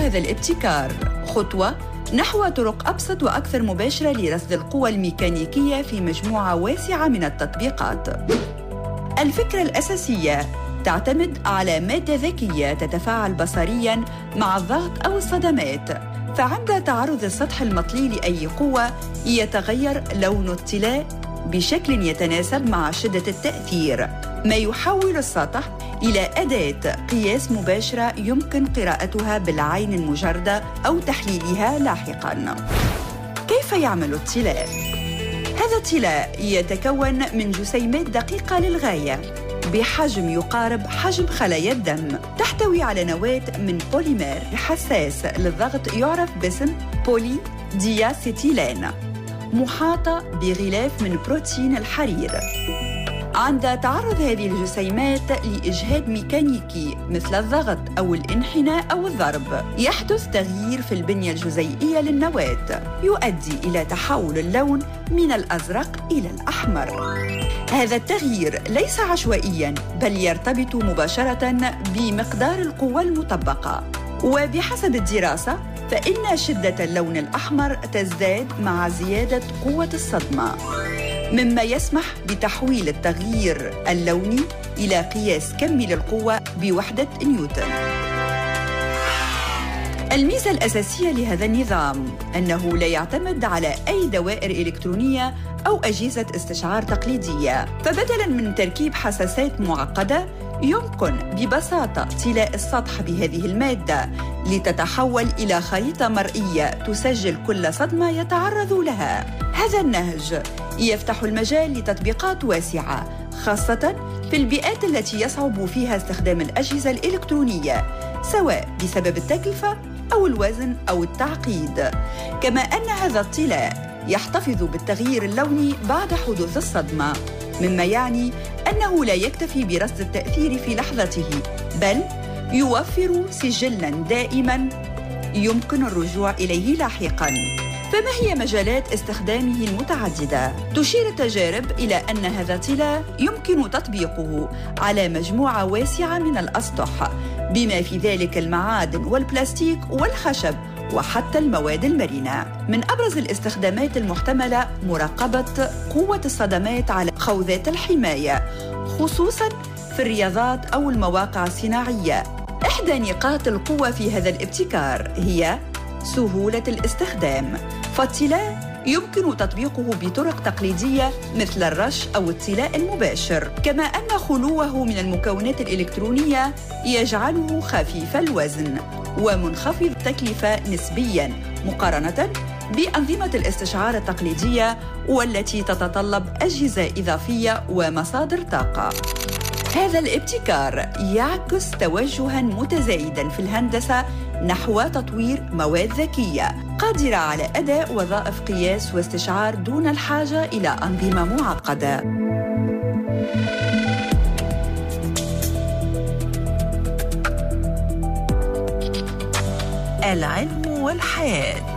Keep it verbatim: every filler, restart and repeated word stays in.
هذا الابتكار خطوة نحو طرق أبسط وأكثر مباشرة لرصد القوى الميكانيكية في مجموعة واسعة من التطبيقات. الفكرة الأساسية تعتمد على مادة ذكية تتفاعل بصرياً مع الضغط أو الصدمات، فعند تعرض السطح المطلي لأي قوة يتغير لون الطلاء بشكل يتناسب مع شدة التأثير، ما يحول السطح إلى أداة قياس مباشرة يمكن قراءتها بالعين المجردة أو تحليلها لاحقاً. كيف يعمل الطلاء؟ هذا الطلاء يتكون من جسيمات دقيقة للغاية بحجم يقارب حجم خلايا الدم، تحتوي على نواة من بوليمر حساس للضغط يعرف باسم بولي دياسيتيلين، محاطة بغلاف من بروتين الحرير. عند تعرض هذه الجسيمات لإجهاد ميكانيكي مثل الضغط أو الانحناء أو الضرب، يحدث تغيير في البنية الجزيئية للنواة يؤدي إلى تحول اللون من الأزرق إلى الأحمر. هذا التغيير ليس عشوائياً، بل يرتبط مباشرة بمقدار القوة المطبقة، وبحسب الدراسة فإن شدة اللون الأحمر تزداد مع زيادة قوة الصدمة، مما يسمح بتحويل التغيير اللوني إلى قياس كمي للقوة بوحدة نيوتن. الميزة الأساسية لهذا النظام أنه لا يعتمد على أي دوائر إلكترونية أو أجهزة استشعار تقليدية، فبدلاً من تركيب حساسات معقدة يمكن ببساطة طلاء السطح بهذه المادة لتتحول إلى خريطة مرئية تسجل كل صدمة يتعرض لها. هذا النهج يفتح المجال لتطبيقات واسعة، خاصة في البيئات التي يصعب فيها استخدام الأجهزة الإلكترونية، سواء بسبب التكلفة أو الوزن أو التعقيد. كما أن هذا الطلاء يحتفظ بالتغيير اللوني بعد حدوث الصدمة، مما يعني أنه لا يكتفي برصد التأثير في لحظته، بل يوفر سجلاً دائماً يمكن الرجوع إليه لاحقاً. فما هي مجالات استخدامه المتعددة؟ تشير التجارب إلى أن هذا الطلاء يمكن تطبيقه على مجموعة واسعة من الأسطح، بما في ذلك المعادن والبلاستيك والخشب وحتى المواد المرنة. من أبرز الاستخدامات المحتملة مراقبة قوة الصدمات على خوذات الحماية، خصوصاً في الرياضات أو المواقع الصناعية. إحدى نقاط القوة في هذا الابتكار هي سهولة الاستخدام، فالطلاء يمكن تطبيقه بطرق تقليدية مثل الرش أو الطلاء المباشر، كما أن خلوه من المكونات الإلكترونية يجعله خفيف الوزن ومنخفض التكلفة نسبياً مقارنة بأنظمة الاستشعار التقليدية والتي تتطلب أجهزة إضافية ومصادر طاقة. هذا الابتكار يعكس توجهاً متزايداً في الهندسة نحو تطوير مواد ذكية قادرة على أداء وظائف قياس واستشعار دون الحاجة إلى أنظمة معقدة. العلم والحياة.